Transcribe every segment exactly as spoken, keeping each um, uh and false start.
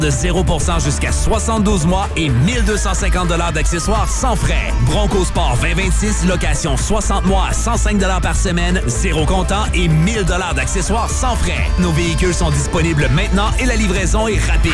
de zéro pour cent jusqu'à soixante-douze mois et mille deux cent cinquante dollars d'accessoires sans frais. Bronco Sport vingt vingt-six, location soixante mois à cent cinq dollars par semaine, zéro comptant et mille dollars d'accessoires sans frais. Nos véhicules sont disponibles maintenant et la livraison est rapide.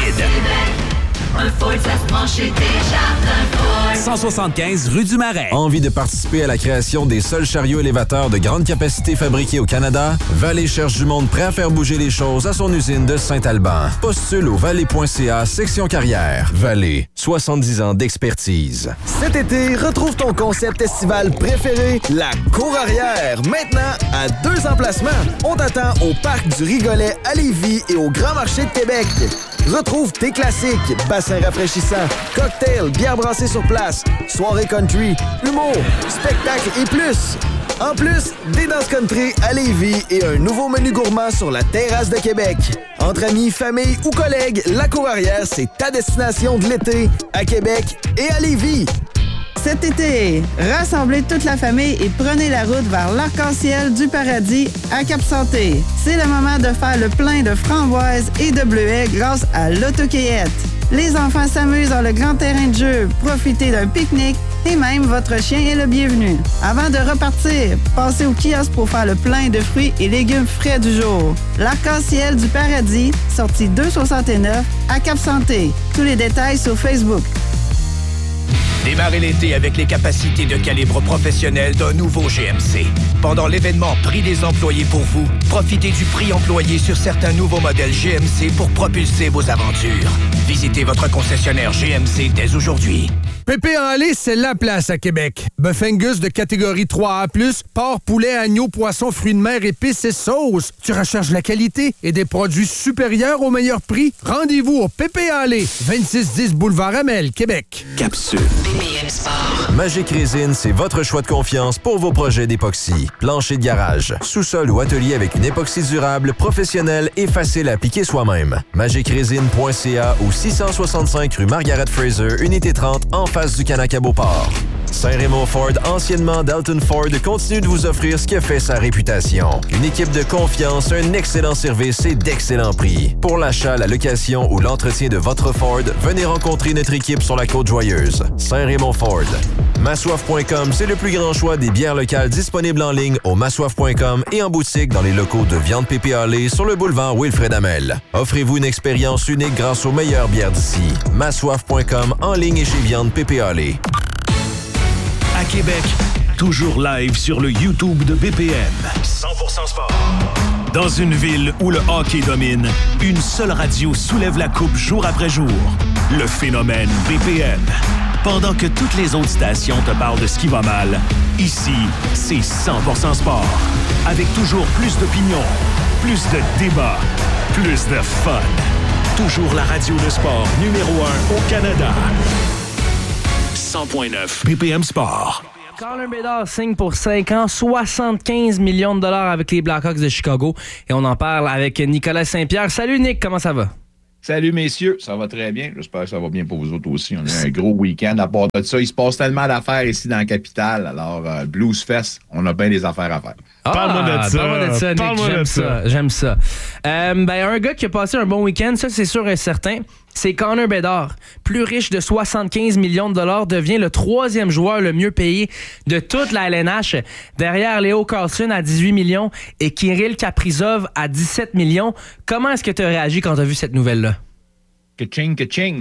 Un Ford, ça se prend chez Desjardins Ford. cent soixante-quinze rue du Marais. Envie de participer à la création des seuls chariots élévateurs de grande capacité fabriqués au Canada? Vallée cherche du monde prêt à faire bouger les choses à son usine de Saint-Alban. Postule au vallée point c a, section carrière. Vallée, soixante-dix ans d'expertise. Cet été, retrouve ton concept estival préféré, la Cour Arrière. Maintenant, à deux emplacements. On t'attend au Parc du Rigolet à Lévis et au Grand Marché de Québec. Retrouve tes classiques, bassins rafraîchissants, cocktails, bières brassées sur place, soirée country, humour, spectacles et plus. En plus, des danses country à Lévis et un nouveau menu gourmand sur la terrasse de Québec. Entre amis, famille ou collègues, la Cour Arrière, c'est ta destination de l'été à Québec et à Lévis. Cet été, rassemblez toute la famille et prenez la route vers l'Arc-en-Ciel du Paradis à Cap-Santé. C'est le moment de faire le plein de framboises et de bleuets grâce à l'autocueillette. Les enfants s'amusent dans le grand terrain de jeu, profitez d'un pique-nique et même votre chien est le bienvenu. Avant de repartir, passez au kiosque pour faire le plein de fruits et légumes frais du jour. L'Arc-en-Ciel du Paradis, sortie deux cent soixante-neuf à Cap-Santé. Tous les détails sur Facebook. Démarrez l'été avec les capacités de calibre professionnel d'un nouveau G M C. Pendant l'événement Prix des employés pour vous, profitez du prix employé sur certains nouveaux modèles G M C pour propulser vos aventures. Visitez votre concessionnaire G M C dès aujourd'hui. Pépé en lait, c'est la place à Québec. Bœuf Angus de catégorie trois A plus, porc, poulet, agneau, poisson, fruits de mer, épices et sauces. Tu recherches la qualité et des produits supérieurs au meilleur prix? Rendez-vous au Pépé en lait, vingt-six dix Boulevard Amel, Québec. Capsule. B P M Sport. Magic Résine, c'est votre choix de confiance pour vos projets d'époxy. Plancher de garage, sous-sol ou atelier avec une époxy durable, professionnelle et facile à appliquer soi-même. magic résine point c a ou six cent soixante-cinq rue Margaret Fraser, unité trente, en face du Canac à Beauport. Saint-Raymond Ford, anciennement Dalton Ford, continue de vous offrir ce qui a fait sa réputation. Une équipe de confiance, un excellent service et d'excellents prix. Pour l'achat, la location ou l'entretien de votre Ford, venez rencontrer notre équipe sur la Côte-Joyeuse. Saint-Raymond Ford. Massoif point com, c'est le plus grand choix des bières locales disponibles en ligne au massoif point com et en boutique dans les locaux de Viande Pépé Allé sur le boulevard Wilfred Hamel. Offrez-vous une expérience unique grâce aux meilleures bières d'ici. massoif point com, en ligne et chez Viande Pépé Allé. À Québec, toujours live sur le YouTube de B P M. cent pour cent sport. Dans une ville où le hockey domine, une seule radio soulève la coupe jour après jour. Le phénomène B P M. Pendant que toutes les autres stations te parlent de ce qui va mal, ici, c'est cent pour cent sport. Avec toujours plus d'opinions, plus de débats, plus de fun. Toujours la radio de sport numéro un au Canada. cent point neuf B P M Sport. Connor Bedard signe pour cinq ans, soixante-quinze millions de dollars avec les Blackhawks de Chicago. Et on en parle avec Nicolas Saint-Pierre. Salut Nick, comment ça va? Salut messieurs, ça va très bien. J'espère que ça va bien pour vous autres aussi. On a un gros week-end. À part de ça, il se passe tellement d'affaires ici dans la capitale. Alors, euh, Blues Fest, on a bien des affaires à faire. Ah, parle-moi de ça. Parle-moi de ça, Nick. Parle-moi j'aime de ça. ça. J'aime ça. Euh, ben, un gars qui a passé un bon week-end, ça c'est sûr et certain, c'est Connor Bedard. Plus riche de soixante-quinze millions de dollars, devient le troisième joueur le mieux payé de toute la L N H. Derrière Leo Carlson à dix-huit millions et Kirill Kaprizov à dix-sept millions. Comment est-ce que tu as réagi quand tu as vu cette nouvelle-là? Que-ching, que-ching.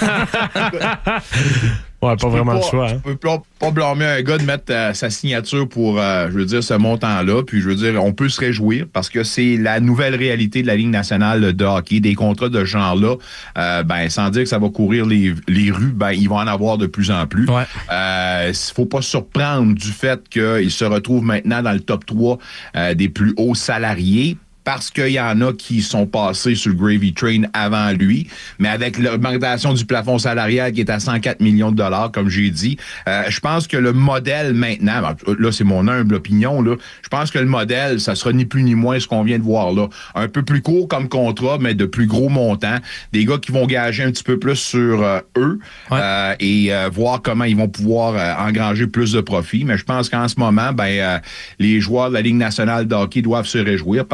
Ouais, pas vraiment pas, le choix. Hein? Tu peux pas, pas blâmer un gars de mettre euh, sa signature pour, euh, je veux dire, ce montant-là. Puis, je veux dire, on peut se réjouir parce que c'est la nouvelle réalité de la Ligue nationale de hockey. Des contrats de ce genre-là, euh, ben, sans dire que ça va courir les, les rues, ben, ils vont en avoir de plus en plus. Ouais. Euh, faut pas se surprendre du fait qu'il se retrouve maintenant dans le top trois euh, des plus hauts salariés. Parce qu'il y en a qui sont passés sur le Gravy Train avant lui, mais avec l'augmentation du plafond salarial qui est à cent quatre millions de dollars, comme j'ai dit, euh, je pense que le modèle maintenant, là c'est mon humble opinion, là, je pense que le modèle, ça sera ni plus ni moins ce qu'on vient de voir là. Un peu plus court comme contrat, mais de plus gros montants. Des gars qui vont gager un petit peu plus sur euh, eux ouais. euh, et euh, voir comment ils vont pouvoir euh, engranger plus de profit. Mais je pense qu'en ce moment, ben euh, les joueurs de la Ligue nationale de hockey doivent se réjouir parce qu'on parle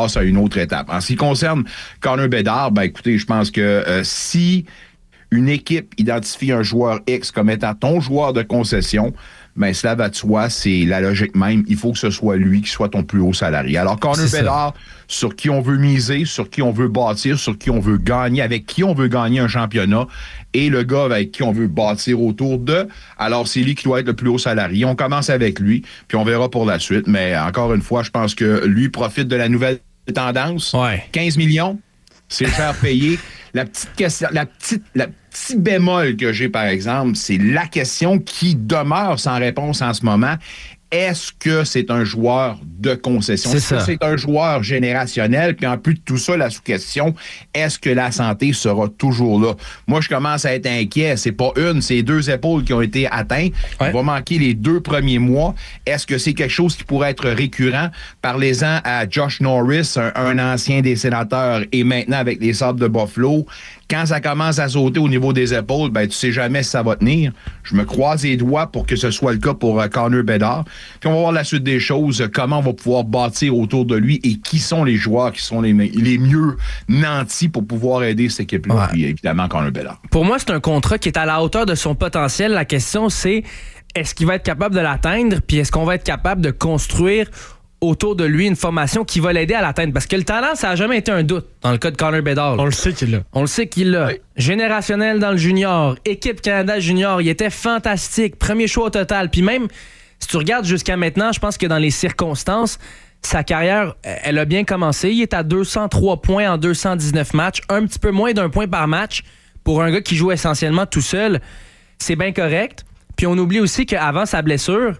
passe à une autre étape. En ce qui concerne Connor Bedard, ben écoutez, je pense que euh, si une équipe identifie un joueur X comme étant ton joueur de concession, ben cela va de soi, c'est la logique même. Il faut que ce soit lui qui soit ton plus haut salarié. Alors, Connor Bedard, sur qui on veut miser, sur qui on veut bâtir, sur qui on veut gagner, avec qui on veut gagner un championnat, et le gars avec qui on veut bâtir autour d'eux, alors c'est lui qui doit être le plus haut salarié. On commence avec lui, puis on verra pour la suite. Mais encore une fois, je pense que lui profite de la nouvelle tendance. Ouais. quinze millions, c'est cher payé. La petite question, la petite, la petit bémol que j'ai, par exemple, c'est la question qui demeure sans réponse en ce moment. Est-ce que c'est un joueur de concession? C'est Est-ce ça. que c'est un joueur générationnel? Puis en plus de tout ça, la sous-question, est-ce que la santé sera toujours là? Moi, je commence à être inquiet. C'est pas une, c'est deux épaules qui ont été atteintes. Ouais. Il va manquer les deux premiers mois. Est-ce que c'est quelque chose qui pourrait être récurrent? Parlez-en à Josh Norris, un, un ancien des Sénateurs et maintenant avec les Sabres de Buffalo. Quand ça commence à sauter au niveau des épaules, ben tu sais jamais si ça va tenir. Je me croise les doigts pour que ce soit le cas pour uh, Connor Bedard. Puis on va voir la suite des choses, comment on va pouvoir bâtir autour de lui et qui sont les joueurs qui sont les, les mieux nantis pour pouvoir aider cette équipe-là. Ouais. Puis évidemment, Connor Bedard. Pour moi, c'est un contrat qui est à la hauteur de son potentiel. La question, c'est est-ce qu'il va être capable de l'atteindre? Puis est-ce qu'on va être capable de construire autour de lui une formation qui va l'aider à l'atteindre? Parce que le talent, ça n'a jamais été un doute dans le cas de Connor Bedard. On le sait qu'il l'a. On le sait qu'il l'a. Oui. Générationnel dans le junior, équipe Canada junior, il était fantastique, premier choix au total. Puis même, si tu regardes jusqu'à maintenant, je pense que dans les circonstances, sa carrière, elle a bien commencé. Il est à deux cent trois points en deux cent dix-neuf matchs, un petit peu moins d'un point par match pour un gars qui joue essentiellement tout seul. C'est bien correct. Puis on oublie aussi qu'avant sa blessure,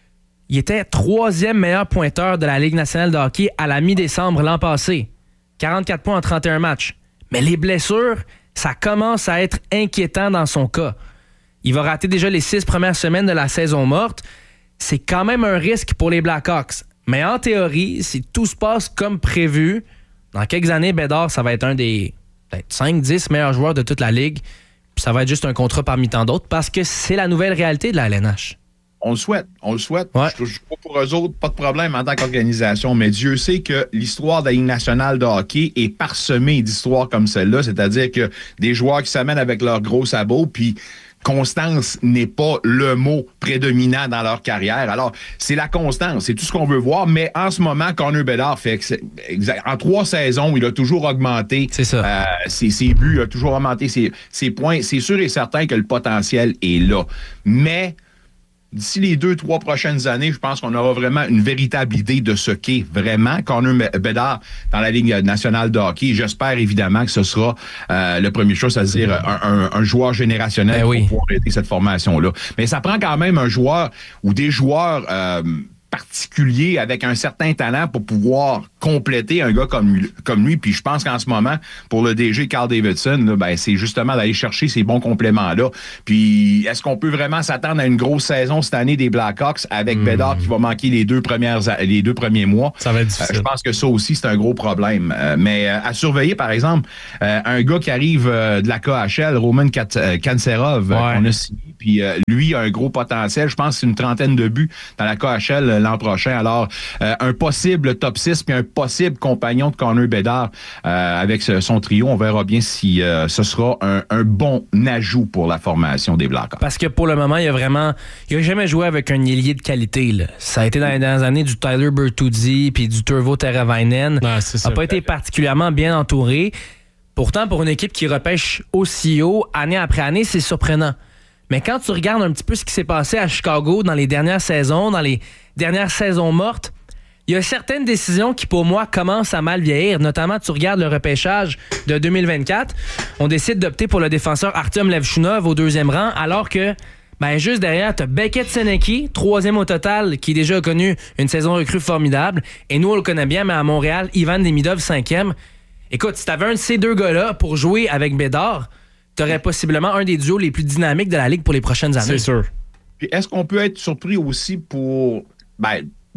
il était troisième meilleur pointeur de la Ligue nationale de hockey à la mi-décembre l'an passé. quarante-quatre points en trente et un matchs. Mais les blessures, ça commence à être inquiétant dans son cas. Il va rater déjà les six premières semaines de la saison morte. C'est quand même un risque pour les Blackhawks. Mais en théorie, si tout se passe comme prévu, dans quelques années, Bedard, ça va être un des peut-être cinq dix meilleurs joueurs de toute la Ligue. Puis ça va être juste un contrat parmi tant d'autres parce que c'est la nouvelle réalité de la L N H. On le souhaite, on le souhaite. Ouais. Je, je crois pour eux autres, pas de problème en tant qu'organisation, mais Dieu sait que l'histoire de la Ligue nationale de hockey est parsemée d'histoires comme celle-là, c'est-à-dire que des joueurs qui s'amènent avec leurs gros sabots, puis constance n'est pas le mot prédominant dans leur carrière. Alors, c'est la constance, c'est tout ce qu'on veut voir, mais en ce moment, Connor Bedard fait exact, en trois saisons, il a toujours augmenté c'est ça. Euh, ses, ses buts, il a toujours augmenté ses, ses points. C'est sûr et certain que le potentiel est là. Mais d'ici les deux, trois prochaines années, je pense qu'on aura vraiment une véritable idée de ce qu'est vraiment Connor Bedard dans la Ligue nationale de hockey. J'espère évidemment que ce sera euh, le premier choix, c'est-à-dire un, un, un joueur générationnel ben oui. pour pouvoir aider cette formation-là. Mais ça prend quand même un joueur ou des joueurs euh, particulier avec un certain talent pour pouvoir compléter un gars comme lui. Comme lui. Puis je pense qu'en ce moment, pour le D G Carl Davidson, là, ben, c'est justement d'aller chercher ces bons compléments-là. Puis est-ce qu'on peut vraiment s'attendre à une grosse saison cette année des Blackhawks avec mmh. Bedard qui va manquer les deux, premières, les deux premiers mois? Ça va être difficile. Euh, je pense que ça aussi, c'est un gros problème. Euh, mais euh, à surveiller, par exemple, euh, un gars qui arrive euh, de la K H L, Roman Kanserov, ouais. euh, qu'on a signé, puis euh, lui a un gros potentiel. Je pense que c'est une trentaine de buts dans la K H L euh, l'an prochain. Alors, euh, un possible top six puis un possible compagnon de Connor Bedard euh, avec ce, son trio. On verra bien si euh, ce sera un, un bon ajout pour la formation des Blackhawks. Parce que pour le moment, il a vraiment... Il a jamais joué avec un ailier de qualité. Là. Ça a été dans les dernières années du Tyler Bertuzzi puis du Turvo Teravainen. Ah, c'est ça. n'a pas été particulièrement bien entouré. Pourtant, pour une équipe qui repêche aussi haut, année après année, c'est surprenant. Mais quand tu regardes un petit peu ce qui s'est passé à Chicago dans les dernières saisons, dans les dernières saisons mortes, il y a certaines décisions qui, pour moi, commencent à mal vieillir. Notamment, tu regardes le repêchage de deux mille vingt-quatre. On décide d'opter pour le défenseur Artyom Levchunov au deuxième rang, alors que, ben, juste derrière, tu as Beckett Senecki, troisième au total, qui déjà a connu une saison recrue formidable. Et nous, on le connaît bien, mais à Montréal, Ivan Demidov, cinquième. Écoute, si tu avais un de ces deux gars-là pour jouer avec Bedard, tu aurais possiblement un des duos les plus dynamiques de la Ligue pour les prochaines années. C'est sûr. Puis est-ce qu'on peut être surpris aussi pour... Ben,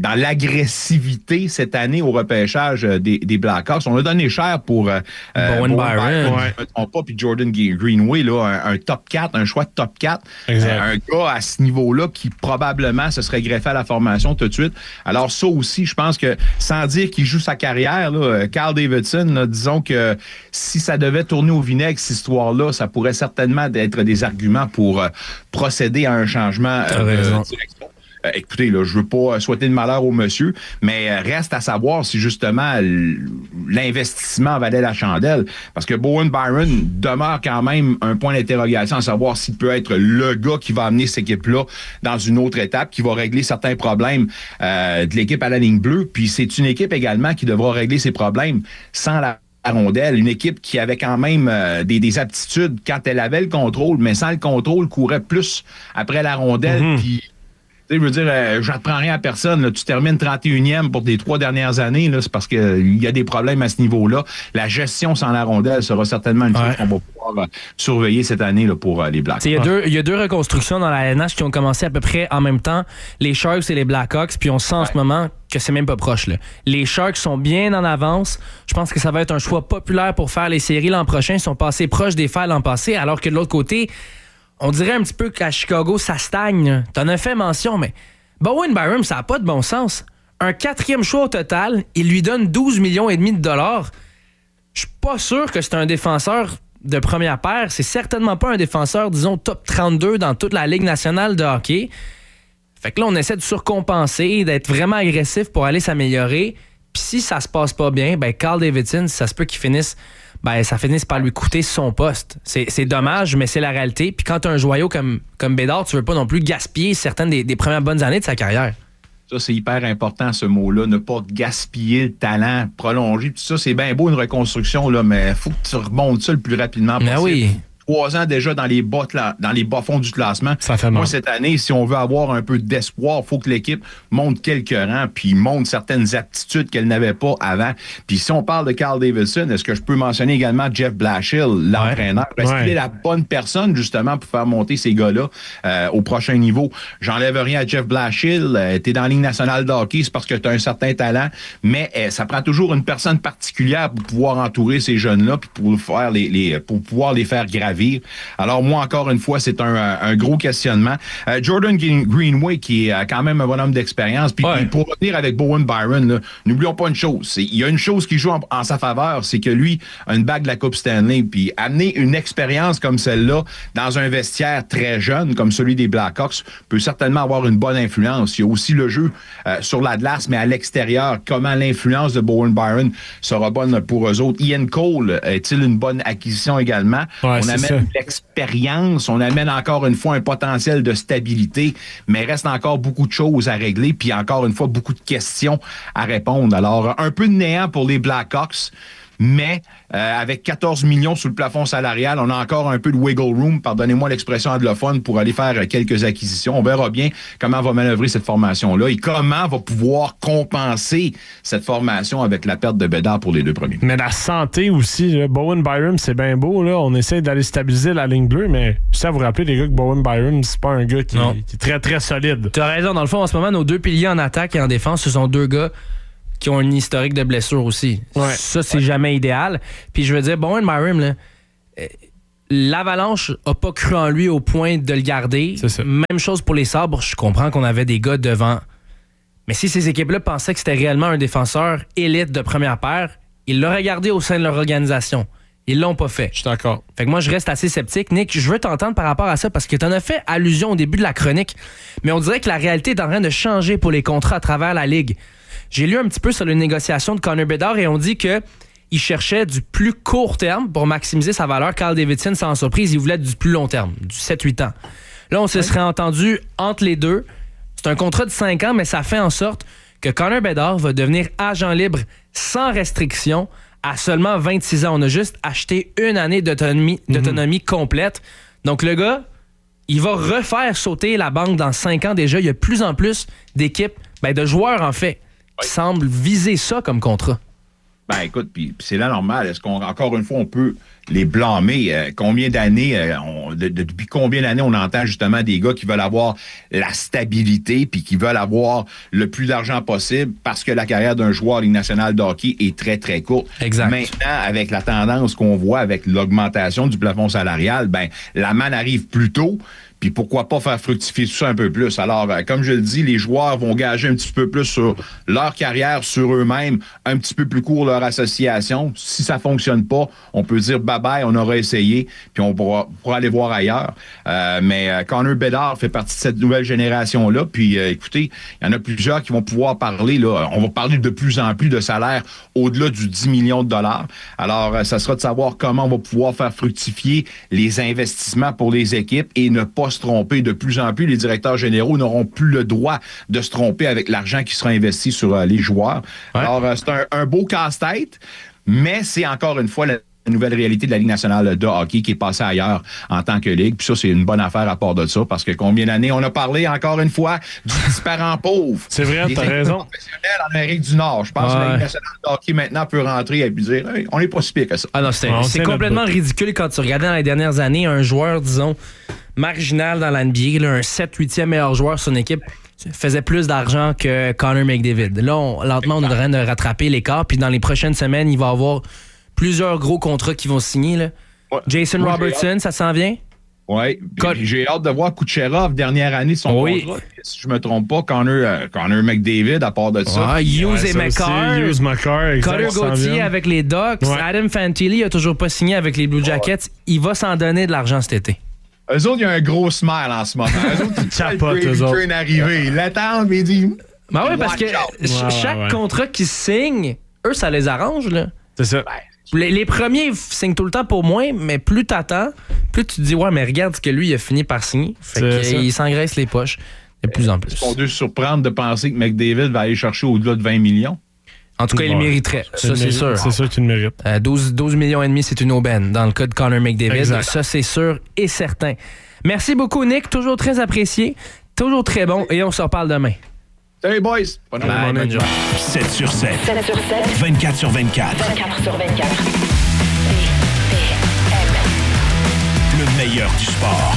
dans l'agressivité cette année au repêchage des, des Blackhawks. On a donné cher pour euh, Bowen Byron, ouais. je me trompe pas, puis Jordan Greenway, là, un, un top quatre, un choix de top quatre. Euh, un gars à ce niveau-là qui probablement se serait greffé à la formation tout de suite. Alors ça aussi, je pense que, sans dire qu'il joue sa carrière, là, Carl Davidson, là, disons que si ça devait tourner au vinaigre, cette histoire-là, ça pourrait certainement être des arguments pour euh, procéder à un changement euh, de direction. Euh, écoutez, là, je veux pas souhaiter de malheur au monsieur, mais euh, reste à savoir si justement l'investissement valait la chandelle. Parce que Bowen Byron demeure quand même un point d'interrogation à savoir s'il peut être le gars qui va amener cette équipe-là dans une autre étape, qui va régler certains problèmes euh, de l'équipe à la ligne bleue. Puis c'est une équipe également qui devra régler ses problèmes sans la la rondelle, une équipe qui avait quand même euh, des, des aptitudes quand elle avait le contrôle, mais sans le contrôle, courait plus après la rondelle, mm-hmm. puis je veux dire, euh, je n'apprends rien à personne. Là. Tu termines trente et unième pour tes trois dernières années. Là, c'est parce qu'il euh, y a des problèmes à ce niveau-là. La gestion sans la rondelle sera certainement une ouais. chose qu'on va pouvoir euh, surveiller cette année là, pour euh, les Blackhawks. Il y a deux, il y a deux reconstructions dans la N H qui ont commencé à peu près en même temps. Les Sharks et les Blackhawks. Puis on sent ouais. en ce moment que c'est même pas proche. Là. Les Sharks sont bien en avance. Je pense que ça va être un choix populaire pour faire les séries l'an prochain. Ils sont passés proches des fers l'an passé. Alors que de l'autre côté, on dirait un petit peu qu'à Chicago, ça stagne. T'en as fait mention, mais Bowen Byron, ça n'a pas de bon sens. Un quatrième choix au total, il lui donne douze millions et demi de dollars. Je suis pas sûr que c'est un défenseur de première paire. C'est certainement pas un défenseur, disons, top trente-deux dans toute la Ligue nationale de hockey. Fait que là, on essaie de surcompenser, d'être vraiment agressif pour aller s'améliorer. Puis si ça se passe pas bien, ben Carl Davidson, ça se peut qu'il finisse... ben ça finisse par lui coûter son poste. C'est, c'est dommage, mais c'est la réalité. Puis quand tu as un joyau comme, comme Bédard, tu veux pas non plus gaspiller certaines des, des premières bonnes années de sa carrière. Ça, c'est hyper important, ce mot-là. Ne pas gaspiller le talent, prolonger. Puis ça, c'est bien beau, une reconstruction, là, mais il faut que tu remontes ça le plus rapidement possible. Ben oui. Trois ans déjà dans les bas dans les bas fonds du classement. Ça fait mal. Moi, cette année, si on veut avoir un peu d'espoir, il faut que l'équipe monte quelques rangs puis monte certaines aptitudes qu'elle n'avait pas avant. Puis si on parle de Carl Davidson, est-ce que je peux mentionner également Jeff Blashill, l'entraîneur? Ouais. Est-ce ouais. qu'il est la bonne personne, justement, pour faire monter ces gars-là euh, au prochain niveau? J'enlève rien à Jeff Blashill. Euh, t'es dans la Ligue nationale de hockey, c'est parce que tu as un certain talent, mais euh, ça prend toujours une personne particulière pour pouvoir entourer ces jeunes-là puis pour, faire les, les, pour pouvoir les faire gravir. Alors moi, encore une fois, c'est un, un gros questionnement. Euh, Jordan Greenway, qui est quand même un bonhomme d'expérience, puis ouais. pour revenir avec Bowen Byron, là, n'oublions pas une chose. C'est, il y a une chose qui joue en, en sa faveur, c'est que lui a une bague de la Coupe Stanley, puis amener une expérience comme celle-là dans un vestiaire très jeune, comme celui des Blackhawks, peut certainement avoir une bonne influence. Il y a aussi le jeu euh, sur la glace, mais à l'extérieur, comment l'influence de Bowen Byron sera bonne pour eux autres. Ian Cole, est-il une bonne acquisition également? Ouais, On amène de l'expérience, on amène encore une fois un potentiel de stabilité, mais reste encore beaucoup de choses à régler, puis encore une fois, beaucoup de questions à répondre. Alors, un peu de néant pour les Blackhawks, mais euh, avec quatorze millions sous le plafond salarial, on a encore un peu de wiggle room, pardonnez-moi l'expression anglophone, pour aller faire quelques acquisitions. On verra bien comment va manœuvrer cette formation-là et comment va pouvoir compenser cette formation avec la perte de Bédard pour les deux premiers. Mais la santé aussi, là, Bowen Byron, c'est bien beau. Là. On essaie d'aller stabiliser la ligne bleue, mais ça vous rappelez, les gars, que Bowen Byron, c'est pas un gars qui, qui est très, très solide. Tu as raison. Dans le fond, en ce moment, nos deux piliers en attaque et en défense, ce sont deux gars qui ont un historique de blessure aussi. Ouais. Ça, c'est ouais. jamais idéal. Puis je veux dire, Bowen Byron, là, euh, l'Avalanche a pas cru en lui au point de le garder. Même chose pour les Sabres. Je comprends qu'on avait des gars devant. Mais si ces équipes-là pensaient que c'était réellement un défenseur élite de première paire, ils l'auraient gardé au sein de leur organisation. Ils l'ont pas fait. Je suis d'accord. Fait que moi, je reste assez sceptique. Nick, je veux t'entendre par rapport à ça parce que tu en as fait allusion au début de la chronique. Mais on dirait que la réalité est en train de changer pour les contrats à travers la Ligue. J'ai lu un petit peu sur les négociations de Connor Bedard et on dit qu'il cherchait du plus court terme pour maximiser sa valeur. Carl Davidson, sans surprise, il voulait du plus long terme, du sept huit ans. Là, on se ouais. serait entendu entre les deux. C'est un contrat de cinq ans, mais ça fait en sorte que Connor Bedard va devenir agent libre sans restriction à seulement vingt-six ans. On a juste acheté une année d'autonomie, d'autonomie mm-hmm. complète. Donc, le gars, il va refaire sauter la banque dans cinq ans déjà. Il y a de plus en plus d'équipes, ben de joueurs en fait, qui semblent viser ça comme contrat. Ben écoute, puis c'est là normal. Est-ce qu'on encore une fois on peut les blâmer? Euh, combien d'années euh, on, de, de, depuis combien d'années on entend justement des gars qui veulent avoir la stabilité puis qui veulent avoir le plus d'argent possible parce que la carrière d'un joueur Ligue nationale de hockey est très, très courte. Exact. Maintenant, avec la tendance qu'on voit avec l'augmentation du plafond salarial, ben la manne arrive plus tôt. Puis pourquoi pas faire fructifier tout ça un peu plus? Alors, euh, comme je le dis, les joueurs vont gager un petit peu plus sur leur carrière, sur eux-mêmes, un petit peu plus court leur association. Si ça fonctionne pas, on peut dire bye-bye, on aura essayé, puis on pourra, pourra aller voir ailleurs. Euh, mais euh, Connor Bedard fait partie de cette nouvelle génération-là. Puis euh, écoutez, il y en a plusieurs qui vont pouvoir parler. Là, on va parler de plus en plus de salaires au-delà du dix millions de dollars. Alors, euh, ça sera de savoir comment on va pouvoir faire fructifier les investissements pour les équipes et ne pas se tromper. De plus en plus, les directeurs généraux n'auront plus le droit de se tromper avec l'argent qui sera investi sur euh, les joueurs. Ouais. Alors, euh, c'est un, un beau casse-tête, mais c'est encore une fois la nouvelle réalité de la Ligue nationale de hockey qui est passée ailleurs en tant que ligue. Puis ça, c'est une bonne affaire à part de ça, parce que combien d'années on a parlé, encore une fois, du disparent pauvre. C'est vrai, t'as raison. Professionnels en Amérique du Nord. Je pense ouais. que la Ligue nationale de hockey maintenant peut rentrer et puis dire hey, on n'est pas si pire que ça. Ah non, c'est, c'est complètement ridicule quand tu regardais dans les dernières années un joueur, disons, marginal dans l'N B A, là, un sept huitième meilleur joueur sur son équipe, faisait plus d'argent que Connor McDavid. Là, on, lentement, on est en train de rattraper l'écart. Puis dans les prochaines semaines, il va y avoir plusieurs gros contrats qui vont signer. Là. Ouais. Jason Moi, Robertson, ça s'en vient? Oui. J'ai hâte de voir Kucherov, dernière année de son oui. contrat. Si je me trompe pas, Connor, euh, Connor McDavid, à part de ça. Ah, Hughes ouais, et McCarr. Hughes, McCarr, Cutter Gauthier avec les Ducks. Ouais. Adam Fantilli a toujours pas signé avec les Blue Jackets. Ouais. Il va s'en donner de l'argent cet été. Eux autres, il y a un gros smile en ce moment. Eux autres, ils capotent, eux autres. Arrivé. Ils l'attendent, mais ils disent... Ben oui, parce que ouais, chaque ouais, ouais. contrat qu'ils signent, eux, ça les arrange, là. C'est ça. Les, les premiers signent tout le temps pour moins, mais plus t'attends, plus tu te dis, ouais, mais regarde ce que lui, il a fini par signer. Fait qu'il s'engraisse les poches de plus en plus. Ils sont dû surprendre de penser que McDavid va aller chercher au-delà de vingt millions. En tout cas, il ouais. mériterait. Ça, c'est mérite, sûr. C'est sûr qu'il le mérite. Euh, douze, douze millions et demi, c'est une aubaine dans le cas de Connor McDavid. Exact. Ça, c'est sûr et certain. Merci beaucoup, Nick. Toujours très apprécié. Toujours très bon. Et on se reparle demain. Salut, boys. Bonne Bye, bonne journée. sept sur sept. sept sur sept. vingt-quatre sur vingt-quatre. vingt-quatre sur vingt-quatre. Le meilleur du sport.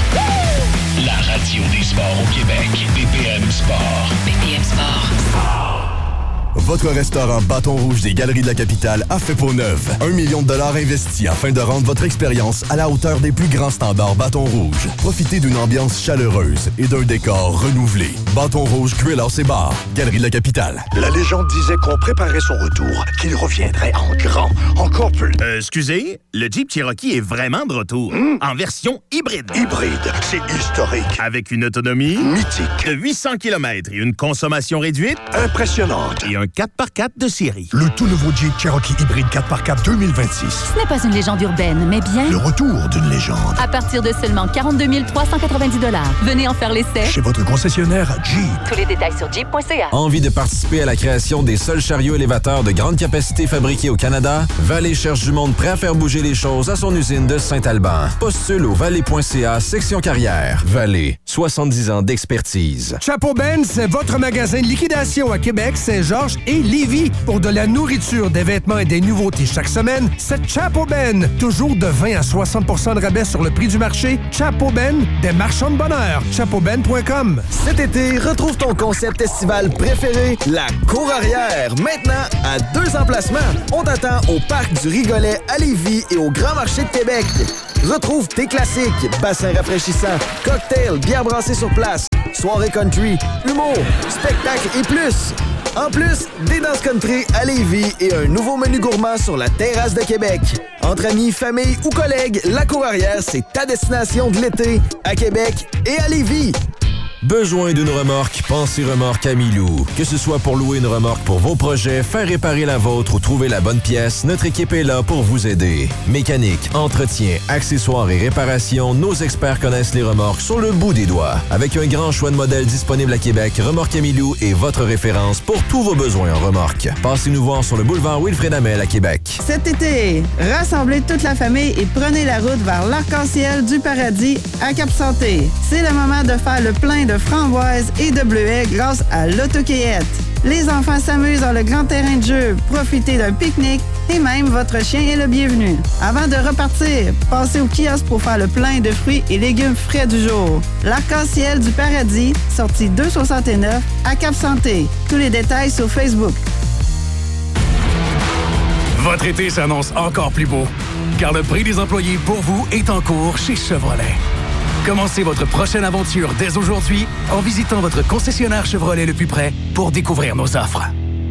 La radio des sports au Québec. B P M Sport. B P M Sport. Votre restaurant Bâton Rouge des Galeries de la Capitale a fait peau neuve. Un million de dollars investis afin de rendre votre expérience à la hauteur des plus grands standards Bâton Rouge. Profitez d'une ambiance chaleureuse et d'un décor renouvelé. Bâton Rouge Grill House et Bar, Galeries de la Capitale. La légende disait qu'on préparait son retour, qu'il reviendrait en grand, encore plus. Euh, excusez, le Jeep Cherokee est vraiment de retour. Mmh. En version hybride. Hybride, c'est historique. Avec une autonomie mythique de huit cents kilomètres et une consommation réduite impressionnante. Et un quatre par quatre de série. Le tout nouveau Jeep Cherokee hybride quatre par quatre deux mille vingt-six. Ce n'est pas une légende urbaine, mais bien... le retour d'une légende. À partir de seulement quarante-deux mille trois cent quatre-vingt-dix dollars. Venez en faire l'essai. Chez votre concessionnaire Jeep. Tous les détails sur jeep point c a. Envie de participer à la création des seuls chariots élévateurs de grande capacité fabriqués au Canada? Vallée cherche du monde prêt à faire bouger les choses à son usine de Saint-Alban. Postule au vallée point c a, section carrière. Vallée, soixante-dix ans d'expertise. Chapeau Ben, c'est votre magasin de liquidation à Québec, Saint-Georges et Lévis. Pour de la nourriture, des vêtements et des nouveautés chaque semaine, c'est Chapeau Ben. Toujours de vingt à soixante pour cent de rabais sur le prix du marché. Chapeau Ben, des marchands de bonheur. chapeau ben point com. Cet été, retrouve ton concept estival préféré, la Cour Arrière. Maintenant, à deux emplacements. On t'attend au Parc du Rigolet à Lévis et au Grand Marché de Québec. Retrouve tes classiques, bassins rafraîchissants, cocktails, bières brassées sur place, soirée country, humour, spectacle et plus. En plus, des danses country à Lévis et un nouveau menu gourmand sur la terrasse de Québec. Entre amis, famille ou collègues, la Cour Arrière, c'est ta destination de l'été à Québec et à Lévis. Besoin d'une remorque? Pensez Remorque Amilou. Que ce soit pour louer une remorque pour vos projets, faire réparer la vôtre ou trouver la bonne pièce, notre équipe est là pour vous aider. Mécanique, entretien, accessoires et réparation, nos experts connaissent les remorques sur le bout des doigts. Avec un grand choix de modèles disponibles à Québec, Remorque Amilou est votre référence pour tous vos besoins en remorque. Passez-nous voir sur le boulevard Wilfrid Hamel à Québec. Cet été, rassemblez toute la famille et prenez la route vers l'arc-en-ciel du paradis à Cap-Santé. C'est le moment de faire le plein de framboises et de bleuets grâce à l'autocueillette. Les enfants s'amusent dans le grand terrain de jeu. Profitez d'un pique-nique Et même votre chien est le bienvenu. Avant de repartir, passez au kiosque pour faire le plein de fruits et légumes frais du jour. L'Arc-en-Ciel du Paradis, sortie deux cent soixante-neuf à Cap-Santé. Tous les détails sur Facebook. Votre été s'annonce encore plus beau, car le prix des employés pour vous est en cours chez Chevrolet. Commencez votre prochaine aventure dès aujourd'hui en visitant votre concessionnaire Chevrolet le plus près pour découvrir nos offres.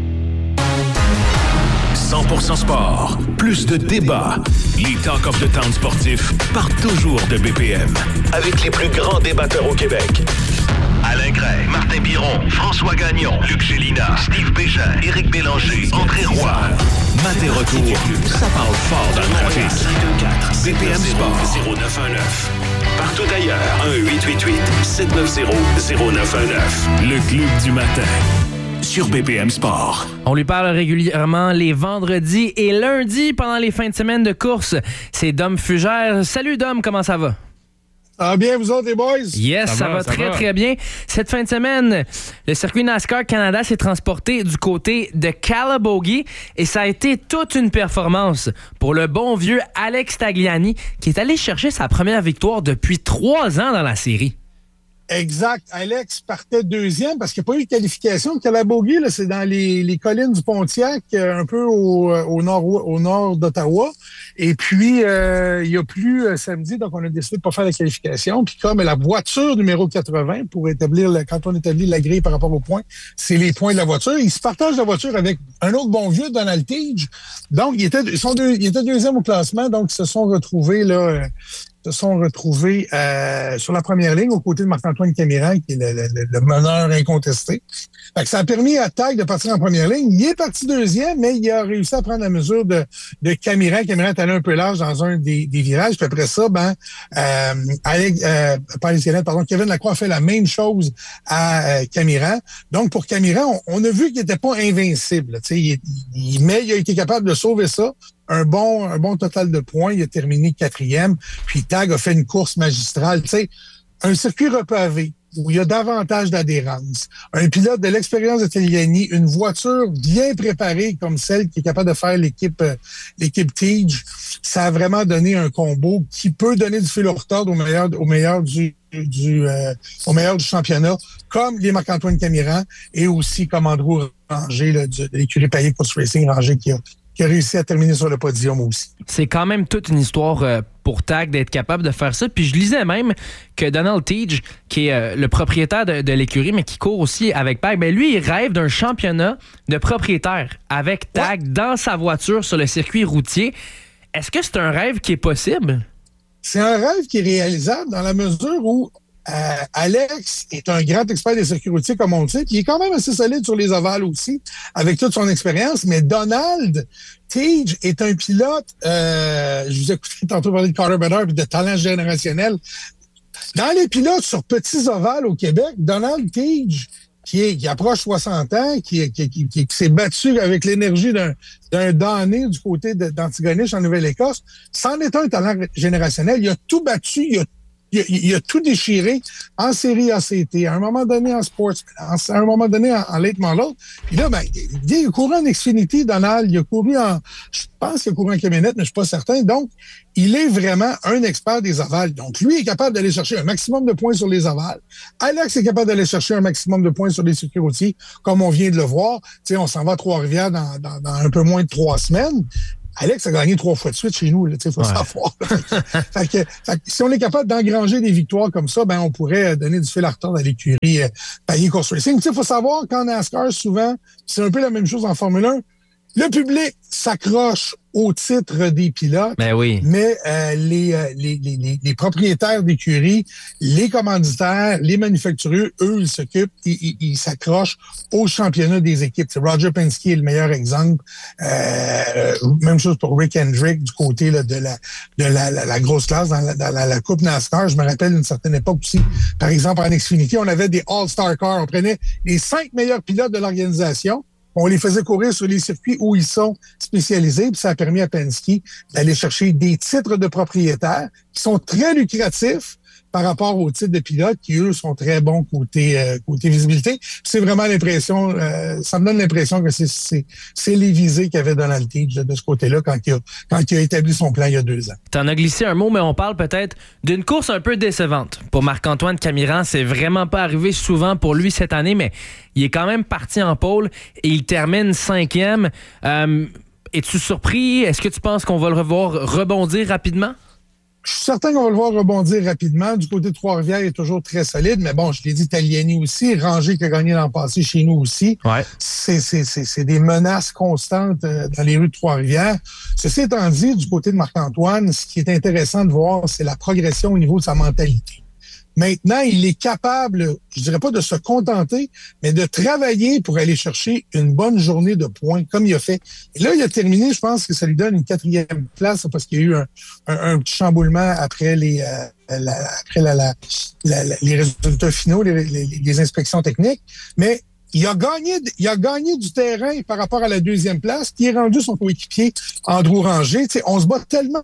cent pour cent sport, plus de débats. Les Talk of the Town sportifs partent toujours de B P M. Avec les plus grands débatteurs au Québec. Alain Gray, Martin Biron, François Gagnon, Luc Gélina, Steve Bégin, Éric Bélanger, André Roy. Mat et retour, ça parle fort dans le trafic. B P M Sport zéro neuf un neuf. Partout ailleurs, un huit huit huit sept neuf zéro zéro neuf un neuf. Le club du matin. Sur B P M Sport. On lui parle régulièrement les vendredis et lundis pendant les fins de semaine de course. C'est Dom Fugère. Salut Dom, comment ça va? Ça va bien, vous autres, les boys? Yes, ça, ça va, va ça très, va. très bien. Cette fin de semaine, le circuit NASCAR Canada s'est transporté du côté de Calabogie et ça a été toute une performance pour le bon vieux Alex Tagliani qui est allé chercher sa première victoire depuis trois ans dans la série. Exact. Alex partait deuxième parce qu'il n'y a pas eu de qualification. Calabogie, là, c'est dans les, les collines du Pontiac, euh, un peu au, au nord au nord d'Ottawa. Et puis, euh, il n'y a plus euh, samedi, donc on a décidé de ne pas faire la qualification. Puis comme la voiture numéro quatre-vingts, pour établir, le, quand on établit la grille par rapport aux points, c'est les points de la voiture. Il se partage la voiture avec un autre bon vieux, Donald Tige. Donc, il était, ils sont deux, il était deuxième au classement, donc ils se sont retrouvés là... Euh, se sont retrouvés euh, sur la première ligne aux côtés de Marc-Antoine Camiran, qui est le, le, le meneur incontesté. Fait que ça a permis à Tag de partir en première ligne. Il est parti deuxième, mais il a réussi à prendre la mesure de, de Camiran. Camiran est allé un peu large dans un des, des virages. Puis après ça, ben, euh, Alex, euh, pas Alex Galette, pardon, Kevin Lacroix a fait la même chose à euh, Camiran. Donc, pour Camiran, on, on a vu qu'il n'était pas invincible. Tu sais, il, il, mais il a été capable de sauver ça. Un bon, un bon total de points. Il a terminé quatrième. Puis Tag a fait une course magistrale. Tu sais, un circuit repavé où il y a davantage d'adhérence. Un pilote de l'expérience de Tagliani, une voiture bien préparée comme celle qui est capable de faire l'équipe, euh, l'équipe Tige. Ça a vraiment donné un combo qui peut donner du fil au retard au meilleur, au meilleur du, du, euh, au meilleur du championnat, comme les Marc-Antoine Camiran et aussi comme Andrew Ranger, là, de, de l'écurie Payet Course Racing, Ranger qui a qui a réussi à terminer sur le podium aussi. C'est quand même toute une histoire euh, pour Tag d'être capable de faire ça. Puis je lisais même que Donald Tige, qui est euh, le propriétaire de, de l'écurie, mais qui court aussi avec Tag, ben lui, il rêve d'un championnat de propriétaire avec Tag ouais. dans sa voiture sur le circuit routier. Est-ce que c'est un rêve qui est possible? C'est un rêve qui est réalisable dans la mesure où Euh, Alex est un grand expert des circuits routiers, comme on le sait, puis il est quand même assez solide sur les ovales aussi, avec toute son expérience. Mais Donald Tige est un pilote, euh, je vous ai écouté tantôt parler de Carter Bedard et de talent générationnel. Dans les pilotes sur petits ovales au Québec, Donald Tige, qui, est, qui approche soixante ans, qui, qui, qui, qui, qui s'est battu avec l'énergie d'un, d'un damné du côté de, d'Antigonish en Nouvelle-Écosse, c'en est un talent générationnel. Il a tout battu, il a Il a, il a tout déchiré en série A C T, à un moment donné en sports, à un moment donné en, en late model. Puis là, ben, il a couru en Xfinity, Donald, il a couru en, je pense qu'il a couru en camionnette, mais je suis pas certain. Donc, il est vraiment un expert des ovales. Donc, lui est capable d'aller chercher un maximum de points sur les ovales. Alex est capable d'aller chercher un maximum de points sur les circuits routiers, comme on vient de le voir. Tu sais, on s'en va à Trois-Rivières dans, dans, dans un peu moins de trois semaines. Alex a gagné trois fois de suite chez nous, il faut ouais. savoir. fait que, fait que, si on est capable d'engranger des victoires comme ça, ben on pourrait donner du fil à retordre à l'écurie euh, Payet Course Racing. Il faut savoir qu'en NASCAR, souvent, c'est un peu la même chose en Formule un. Le public s'accroche au titre des pilotes, ben oui. mais euh, les, euh, les, les, les, les propriétaires d'écuries, les commanditaires, les manufacturiers, eux, ils s'occupent, ils, ils, ils s'accrochent au championnat des équipes. C'est Roger Penske est le meilleur exemple. Euh, même chose pour Rick Hendrick du côté là, de, la, de la, la, la grosse classe dans, la, dans la, la Coupe NASCAR. Je me rappelle d'une certaine époque aussi, par exemple en Xfinity, on avait des All-Star Cars. On prenait les cinq meilleurs pilotes de l'organisation. On les faisait courir sur les circuits où ils sont spécialisés, puis ça a permis à Penske d'aller chercher des titres de propriétaires qui sont très lucratifs par rapport aux titres de pilotes qui, eux, sont très bons côté, euh, côté visibilité. C'est vraiment l'impression, euh, ça me donne l'impression que c'est, c'est, c'est les visées qu'avait Donald Tige de ce côté-là quand il, a, quand il a établi son plan il y a deux ans. T'en as glissé un mot, mais on parle peut-être d'une course un peu décevante. Pour Marc-Antoine Camiran, c'est vraiment pas arrivé souvent pour lui cette année, mais il est quand même parti en pôle et il termine cinquième. Euh, es-tu surpris? Est-ce que tu penses qu'on va le revoir rebondir rapidement? Je suis certain qu'on va le voir rebondir rapidement. Du côté de Trois-Rivières, il est toujours très solide. Mais bon, je l'ai dit, Tagliani aussi. Rangé qui a gagné l'an passé chez nous aussi. Ouais. C'est, c'est, c'est, c'est des menaces constantes euh, dans les rues de Trois-Rivières. Ceci étant dit, du côté de Marc-Antoine, ce qui est intéressant de voir, c'est la progression au niveau de sa mentalité. Maintenant, il est capable, je dirais pas de se contenter, mais de travailler pour aller chercher une bonne journée de points, comme il a fait. Et là, il a terminé, je pense que ça lui donne une quatrième place, parce qu'il y a eu un, un, un petit chamboulement après les euh, la, après la, la, la, la, les résultats finaux, les, les, les inspections techniques. Mais il a gagné, il a gagné du terrain par rapport à la deuxième place, qui est rendu son coéquipier Andrew Rangé. Tu sais, on se bat tellement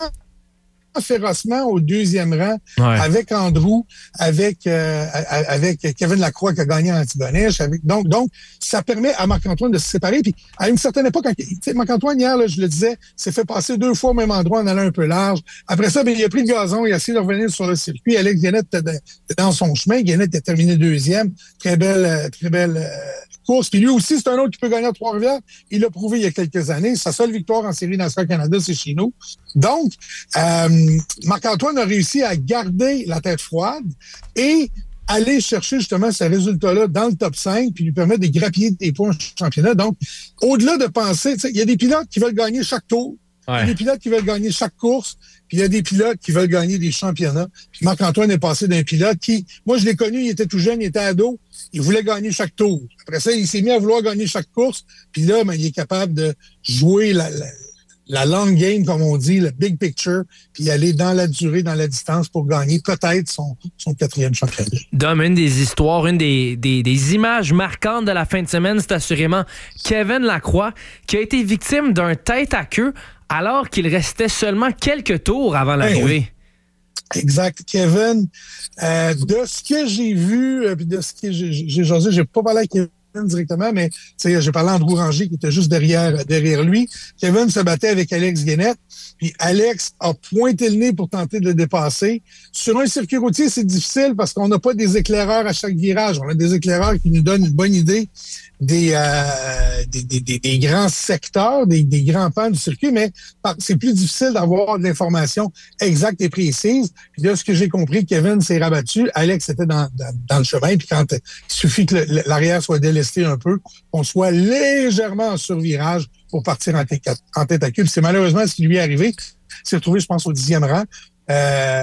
férocement au deuxième rang, ouais, avec Andrew, avec euh, avec Kevin Lacroix qui a gagné en Antigonish. Avec, donc, donc, ça permet à Marc-Antoine de se séparer. Puis à une certaine époque, quand, Marc-Antoine, hier, là, je le disais, s'est fait passer deux fois au même endroit en allant un peu large. Après ça, bien, il a pris le gazon, il a essayé de revenir sur le circuit. Alex Guénette était dans son chemin. Guénette a terminé deuxième. Très belle, très belle euh, course. Puis lui aussi, c'est un autre qui peut gagner à Trois-Rivières. Il l'a prouvé il y a quelques années. Sa seule victoire en série NASCAR Canada, c'est chez nous. Donc, euh, Marc-Antoine a réussi à garder la tête froide et aller chercher justement ce résultat-là dans le top cinq puis lui permettre de grappiller des points au championnat. Donc, au-delà de penser, il y a des pilotes qui veulent gagner chaque tour, il ouais. y a des pilotes qui veulent gagner chaque course, puis il y a des pilotes qui veulent gagner des championnats. Puis Marc-Antoine est passé d'un pilote qui, moi je l'ai connu, il était tout jeune, il était ado, il voulait gagner chaque tour. Après ça, il s'est mis à vouloir gagner chaque course, puis là, ben, il est capable de jouer la... la la long game, comme on dit, le big picture, puis aller dans la durée, dans la distance pour gagner peut-être son, son quatrième championnat. Dom, une des histoires, une des, des, des images marquantes de la fin de semaine, c'est assurément Kevin Lacroix, qui a été victime d'un tête-à-queue alors qu'il restait seulement quelques tours avant l'arrivée. Oui. Exact. Kevin, euh, de ce que j'ai vu, puis de ce que j'ai, j'ai jasé, j'ai pas parlé avec Kevin directement, mais j'ai parlé d'Andrew Rangé qui était juste derrière derrière lui. Kevin se battait avec Alex Guénette, puis Alex a pointé le nez pour tenter de le dépasser. Sur un circuit routier, c'est difficile parce qu'on n'a pas des éclaireurs à chaque virage. On a des éclaireurs qui nous donnent une bonne idée des, euh, des, des, des, des grands secteurs, des, des grands pans du circuit, mais c'est plus difficile d'avoir de l'information exacte et précise. Puis là, ce que j'ai compris, Kevin s'est rabattu, Alex était dans, dans, dans le chemin, puis quand il suffit que le, l'arrière soit délesté un peu, qu'on soit légèrement en survirage pour partir en tête, en tête à queue. Puis c'est malheureusement ce qui lui est arrivé. Il s'est retrouvé, je pense, au dixième rang. Euh,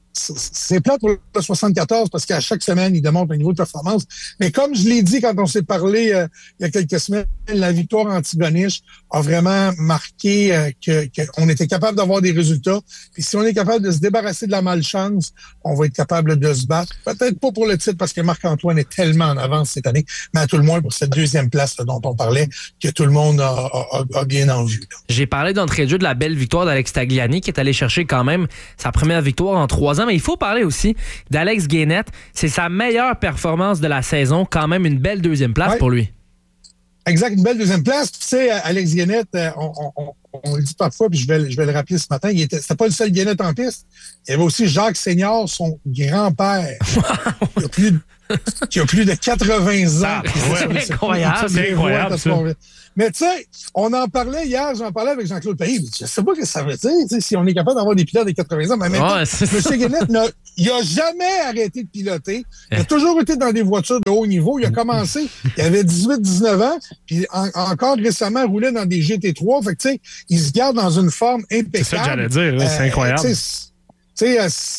C'est plate pour le soixante-quatorze parce qu'à chaque semaine, il démontre un niveau de performance. Mais comme je l'ai dit quand on s'est parlé euh, il y a quelques semaines, la victoire anti-Boniche a vraiment marqué euh, que, que on était capable d'avoir des résultats. Puis si on est capable de se débarrasser de la malchance, on va être capable de se battre. Peut-être pas pour le titre parce que Marc-Antoine est tellement en avance cette année, mais à tout le moins pour cette deuxième place là, dont on parlait, que tout le monde a, a, a bien en vue. Là. J'ai parlé d'entrée de jeu de la belle victoire d'Alex Tagliani qui est allé chercher quand même sa première victoire en trois ans. Mais il faut parler aussi d'Alex Guénette. C'est sa meilleure performance de la saison. Quand même une belle deuxième place ouais. pour lui. Exact, une belle deuxième place. Tu sais, Alex Guénette, on, on, on le dit parfois, puis je vais, je vais le rappeler ce matin, il était, c'était pas le seul Guénette en piste. Il y avait aussi Jacques Senior, son grand-père, qui a plus de, qui a plus de quatre-vingts ans. Ah, ouais, c'est incroyable. Ça, c'est incroyable, ça. Mais tu sais, on en parlait hier, j'en parlais avec Jean-Claude Payet. Je sais pas ce que ça veut dire, si on est capable d'avoir des pilotes de quatre-vingts ans. Mais maintenant, ouais, M. Guénette, n'a, il a jamais arrêté de piloter. Il a toujours été dans des voitures de haut niveau. Il a commencé, il avait dix-huit dix-neuf ans, puis en, encore récemment roulait dans des G T trois. Fait que tu sais, il se garde dans une forme impeccable. C'est ça que j'allais dire, là, c'est euh, incroyable. Tu sais,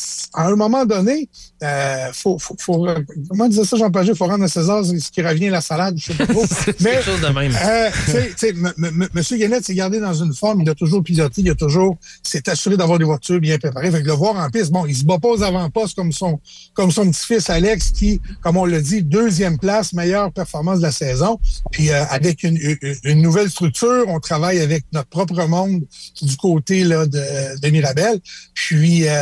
à un moment donné, euh, faut, faut, faut, comment disait ça Jean Pagé, il faut rendre à César ce qui revient à la salade, je sais pas trop. c'est mais, quelque chose de même. Euh, tu sais, m- m- M. Guénette s'est gardé dans une forme, il a toujours piloté, il a toujours, s'est assuré d'avoir des voitures bien préparées. Fait que le voir en piste, bon, il se bat pas aux avant-postes comme son, comme son petit-fils Alex qui, comme on l'a dit, deuxième place, meilleure performance de la saison. Puis euh, avec une, une, une nouvelle structure, on travaille avec notre propre monde du côté là de, de Mirabel. Puis euh,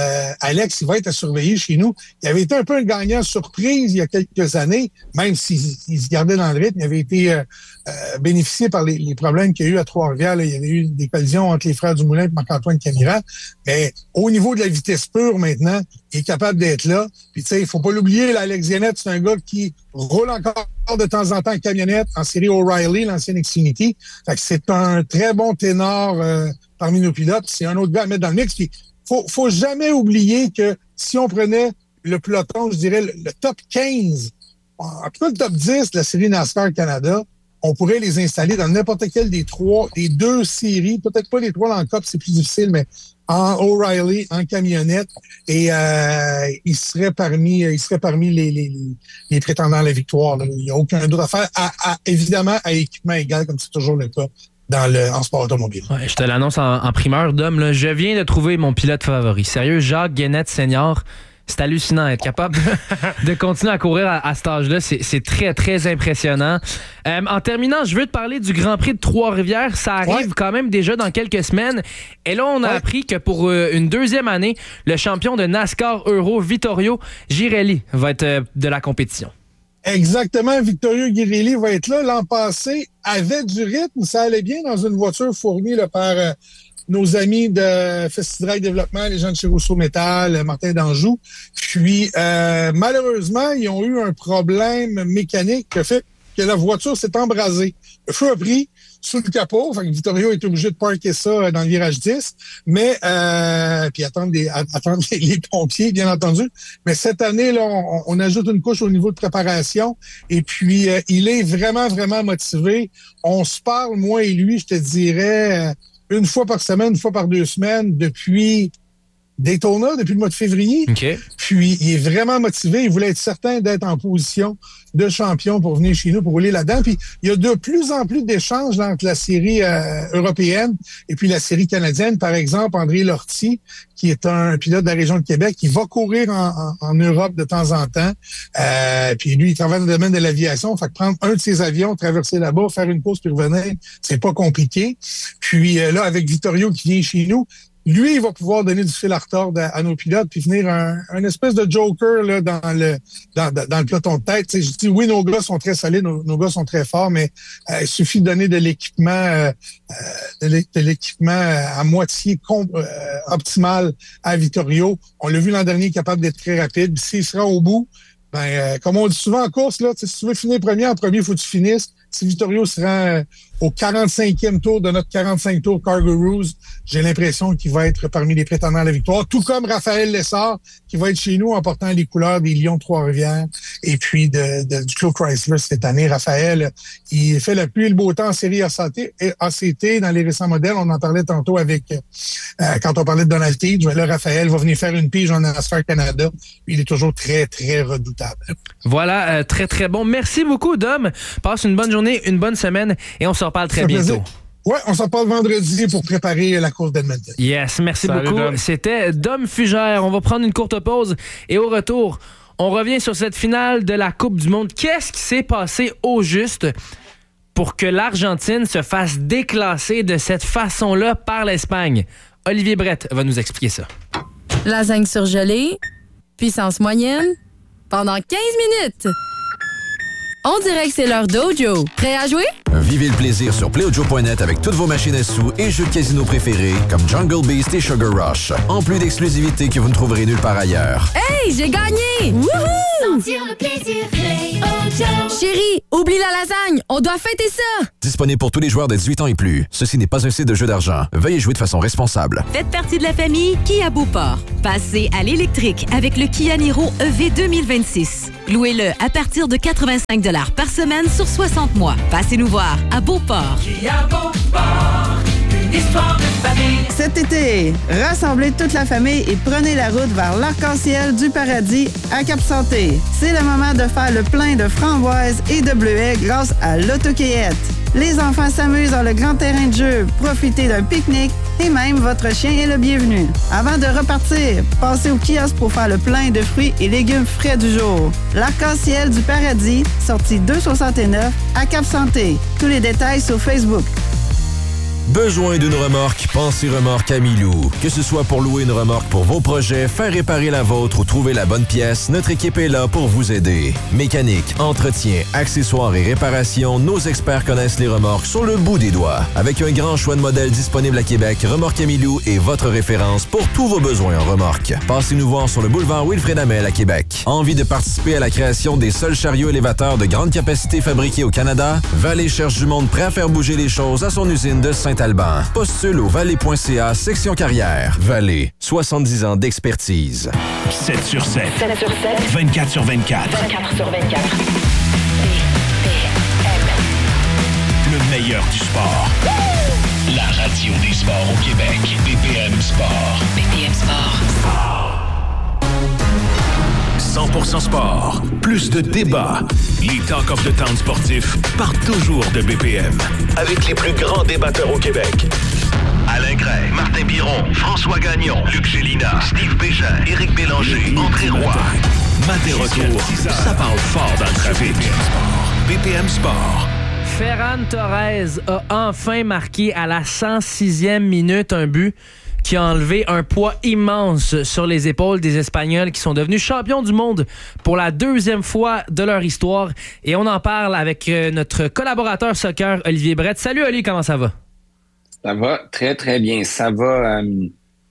euh, Alex, il va être à surveiller chez nous. Il avait été un peu un gagnant surprise il y a quelques années, même s'il il se gardait dans le rythme. Il avait été euh, euh, bénéficié par les, les problèmes qu'il y a eu à Trois-Rivières. Là. Il y avait eu des collisions entre les frères Dumoulin et Marc-Antoine Camira. Mais au niveau de la vitesse pure maintenant, il est capable d'être là. Puis tu sais, il faut pas l'oublier, là, Alex Guénette, c'est un gars qui roule encore de temps en temps en camionnette en série O'Reilly, l'ancienne Xfinity. Fait que c'est un très bon ténor euh, parmi nos pilotes. C'est un autre gars à mettre dans le mix. Puis faut, faut jamais oublier que si on prenait le peloton, je dirais le, le top quinze, en tout cas le top dix de la série NASCAR Canada, on pourrait les installer dans n'importe quelle des trois, des deux séries, peut-être pas les trois dans le Cup, c'est plus difficile, mais en O'Reilly, en camionnette, et euh, il serait parmi, il serait parmi les, les, les prétendants à la victoire. Là. Il n'y a aucun doute à faire, à, à, évidemment à équipement égal, comme c'est toujours le cas dans le en sport automobile. Ouais, je te l'annonce en, en primeur, Dom. Là, je viens de trouver mon pilote favori. Sérieux, Jacques Guénette Senior. C'est hallucinant être capable de, de continuer à courir à, à cet âge-là. C'est, c'est très, très impressionnant. Euh, en terminant, je veux te parler du Grand Prix de Trois-Rivières. Ça arrive ouais. quand même déjà dans quelques semaines. Et là, on a ouais. appris que pour euh, une deuxième année, le champion de NASCAR Euro, Vittorio Girelli, va être euh, de la compétition. Exactement. Vittorio Girelli va être là. L'an passé, avait du rythme. Ça allait bien dans une voiture fournie là, par... Euh, nos amis de Festidrail Développement, les gens de chez Rousseau Métal, Martin d'Anjou. Puis, euh, malheureusement, ils ont eu un problème mécanique qui a fait que la voiture s'est embrasée. Le feu a pris sous le capot. Fait que Vittorio est obligé de parker ça dans le virage dix. Mais, euh, puis attendre, des, attendre les, les pompiers, bien entendu. Mais cette année, là, on, on ajoute une couche au niveau de préparation. Et puis, euh, il est vraiment, vraiment motivé. On se parle, moi et lui, je te dirais... Euh, une fois par semaine, une fois par deux semaines, depuis Daytona, depuis le mois de février. Okay. Puis, il est vraiment motivé. Il voulait être certain d'être en position de champion pour venir chez nous, pour rouler là-dedans. Puis, il y a de plus en plus d'échanges entre la série euh, européenne et puis la série canadienne. Par exemple, André Lortie, qui est un pilote de la région de Québec, qui va courir en, en, en Europe de temps en temps. Euh, puis lui, il travaille dans le domaine de l'aviation. Fait que prendre un de ses avions, traverser là-bas, faire une pause puis revenir, c'est pas compliqué. Puis euh, là, avec Vittorio qui vient chez nous, lui, il va pouvoir donner du fil à retordre à, à nos pilotes puis venir un, un espèce de joker là, dans le dans, dans le peloton de tête. T'sais, je dis oui, nos gars sont très solides, nos, nos gars sont très forts, mais euh, il suffit de donner de l'équipement euh, de, de l'équipement à moitié com- euh, optimal à Vittorio. On l'a vu l'an dernier, capable d'être très rapide. Puis s'il sera au bout, ben euh, comme on dit souvent en course, là, si tu veux finir premier, en premier, il faut que tu finisses. Si Vittorio se rend euh, au quarante-cinquième tour de notre quarante-cinq tours Cargo j'ai l'impression qu'il va être parmi les prétendants à la victoire, tout comme Raphaël Lessard, qui va être chez nous en portant les couleurs des Lions de Trois-Rivières et puis de, de, du Claude Chrysler cette année. Raphaël, il fait la pluie et le beau temps en série A C T dans les récents modèles. On en parlait tantôt avec euh, quand on parlait de Donald Tige. Là, Raphaël va venir faire une pige en NASCAR Canada. Il est toujours très, très redoutable. Voilà, euh, très, très bon. Merci beaucoup, Dom. Passe une bonne journée, une bonne semaine et on se reparle très bientôt. Ouais, on s'en parle vendredi pour préparer la course d'Edmonton. Yes, merci Salut, beaucoup. Dom. C'était Dom Fugère. On va prendre une courte pause et au retour, on revient sur cette finale de la Coupe du Monde. Qu'est-ce qui s'est passé au juste pour que l'Argentine se fasse déclasser de cette façon-là par l'Espagne? Olivier Brett va nous expliquer ça. Lasagne surgelée, puissance moyenne, pendant quinze minutes. On dirait que c'est l'heure d'Ojo. Prêt à jouer? Vivez le plaisir sur play ojo point net avec toutes vos machines à sous et jeux de casino préférés comme Jungle Beast et Sugar Rush. En plus d'exclusivités que vous ne trouverez nulle part ailleurs. Hey, j'ai gagné! Wouhou! Sentir le plaisir, Play Ojo. Chérie, oublie la lasagne. On doit fêter ça. Disponible pour tous les joueurs de dix-huit ans et plus. Ceci n'est pas un site de jeu d'argent. Veuillez jouer de façon responsable. Faites partie de la famille Kia Beauport. Passez à l'électrique avec le Kia Niro E V deux mille vingt-six. Louez-le à partir de quatre-vingt-cinq dollars par semaine sur soixante mois. Passez nous voir à Beauport. Kia Beauport, une histoire de famille. Cet été, rassemblez toute la famille et prenez la route vers l'arc-en-ciel du paradis à Cap-Santé. C'est le moment de faire le plein de framboises et de bleuets grâce à l'autocueillette. Les enfants s'amusent dans le grand terrain de jeu, profitez d'un pique-nique et même votre chien est le bienvenu. Avant de repartir, passez au kiosque pour faire le plein de fruits et légumes frais du jour. L'arc-en-ciel du paradis, sortie deux cent soixante-neuf à Cap-Santé. Tous les détails sur Facebook. Besoin d'une remorque? Pensez Remorque Amilou. Que ce soit pour louer une remorque pour vos projets, faire réparer la vôtre ou trouver la bonne pièce, notre équipe est là pour vous aider. Mécanique, entretien, accessoires et réparations, nos experts connaissent les remorques sur le bout des doigts. Avec un grand choix de modèles disponibles à Québec, Remorque Amilou est votre référence pour tous vos besoins en remorque. Passez nous voir sur le boulevard Wilfrid Hamel à Québec. Envie de participer à la création des seuls chariots élévateurs de grande capacité fabriqués au Canada? Vallée cherche du monde prêt à faire bouger les choses à son usine de Saint-Alban. Postule au vallée point c a section carrière. Vallée, soixante-dix ans d'expertise. sept sur sept. sept sur sept. vingt-quatre sur vingt-quatre. vingt-quatre sur vingt-quatre. Le meilleur du sport. La radio des sports au Québec. B P M Sport. B P M Sport. cent pour cent sport. Plus de débats. Les Talk of the Town sportifs partent toujours de B P M. Avec les plus grands débatteurs au Québec. Alain Gray, Martin Biron, François Gagnon, Luc Gélina, Steve Bégin, Éric Bélanger, André Roy. Matin retour, ça parle fort dans le trafic. B P M Sport. Ferran Torres a enfin marqué à la cent sixième minute un but qui a enlevé un poids immense sur les épaules des Espagnols qui sont devenus champions du monde pour la deuxième fois de leur histoire. Et on en parle avec notre collaborateur soccer, Olivier Brett. Salut Oli, comment ça va? Ça va très, très bien. Ça va euh,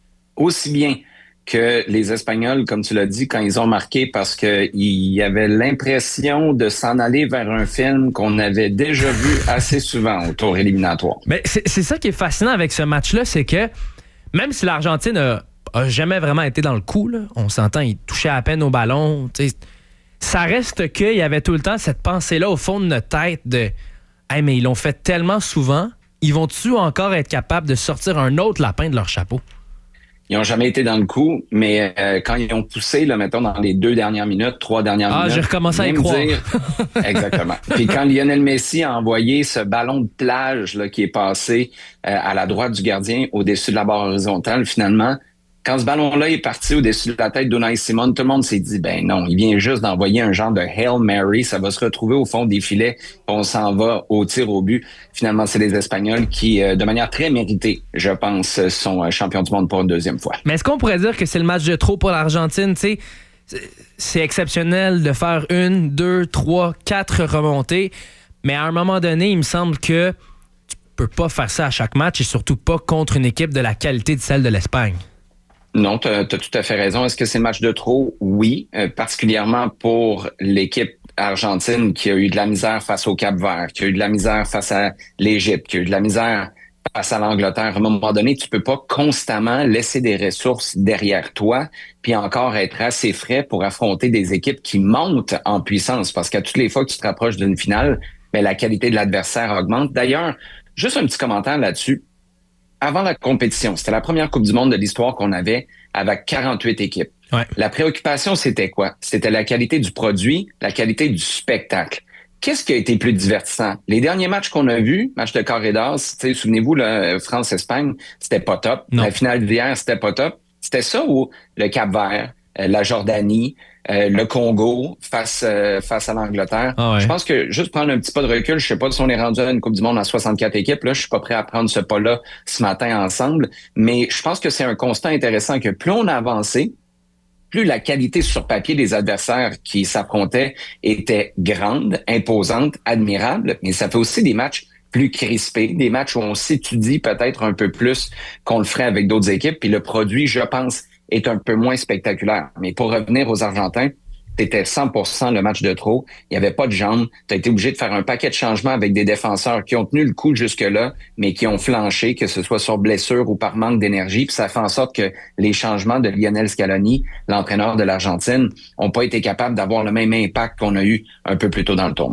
aussi bien que les Espagnols, comme tu l'as dit, quand ils ont marqué, parce qu'il y avait l'impression de s'en aller vers un film qu'on avait déjà vu assez souvent au tour éliminatoire. Mais c'est, c'est ça qui est fascinant avec ce match-là, c'est que même si l'Argentine a, a jamais vraiment été dans le coup, là, on s'entend, il touchait à peine au ballon, t'sais, ça reste qu'il y avait tout le temps cette pensée-là au fond de notre tête de « Hey, mais ils l'ont fait tellement souvent, ils vont-tu encore être capables de sortir un autre lapin de leur chapeau? » Ils n'ont jamais été dans le coup, mais euh, quand ils ont poussé, là, mettons, dans les deux dernières minutes, trois dernières ah, minutes... Ah, j'ai recommencé à y croire. Dire... Exactement. Puis quand Lionel Messi a envoyé ce ballon de plage là, qui est passé euh, à la droite du gardien au-dessus de la barre horizontale, finalement, quand ce ballon-là est parti au-dessus de la tête d'Unai Simon, tout le monde s'est dit, ben non, il vient juste d'envoyer un genre de Hail Mary, ça va se retrouver au fond des filets, on s'en va au tir au but. Finalement, c'est les Espagnols qui, de manière très méritée, je pense, sont champions du monde pour une deuxième fois. Mais est-ce qu'on pourrait dire que c'est le match de trop pour l'Argentine? Tu sais, c'est exceptionnel de faire une, deux, trois, quatre remontées, mais à un moment donné, il me semble que tu peux pas faire ça à chaque match et surtout pas contre une équipe de la qualité de celle de l'Espagne. Non, tu as tout à fait raison. Est-ce que c'est match de trop? Oui, euh, particulièrement pour l'équipe argentine qui a eu de la misère face au Cap-Vert, qui a eu de la misère face à l'Égypte, qui a eu de la misère face à l'Angleterre. À un moment donné, tu peux pas constamment laisser des ressources derrière toi puis encore être assez frais pour affronter des équipes qui montent en puissance parce qu'à toutes les fois que tu te rapproches d'une finale, ben, la qualité de l'adversaire augmente. D'ailleurs, juste un petit commentaire là-dessus. Avant la compétition, c'était la première Coupe du monde de l'histoire qu'on avait avec quarante-huit équipes. Ouais. La préoccupation, c'était quoi? C'était la qualité du produit, la qualité du spectacle. Qu'est-ce qui a été plus divertissant? Les derniers matchs qu'on a vus, match de corridors, souvenez-vous, là, France-Espagne, c'était pas top. Non. La finale d'hier, c'était pas top. C'était ça ou le Cap-Vert, euh, la Jordanie, euh, le Congo face euh, face à l'Angleterre. Ah ouais. Je pense que juste prendre un petit pas de recul, je sais pas si on est rendu à une Coupe du monde à soixante-quatre équipes, là, je suis pas prêt à prendre ce pas-là ce matin ensemble, mais je pense que c'est un constat intéressant que plus on a avancé, plus la qualité sur papier des adversaires qui s'affrontaient était grande, imposante, admirable, mais ça fait aussi des matchs plus crispés, des matchs où on s'étudie peut-être un peu plus qu'on le ferait avec d'autres équipes, puis le produit, je pense, est un peu moins spectaculaire. Mais pour revenir aux Argentins, c'était cent pour cent le match de trop. Il n'y avait pas de jambes. Tu as été obligé de faire un paquet de changements avec des défenseurs qui ont tenu le coup jusque-là, mais qui ont flanché, que ce soit sur blessure ou par manque d'énergie. Puis ça fait en sorte que les changements de Lionel Scaloni, l'entraîneur de l'Argentine, n'ont pas été capables d'avoir le même impact qu'on a eu un peu plus tôt dans le tournoi.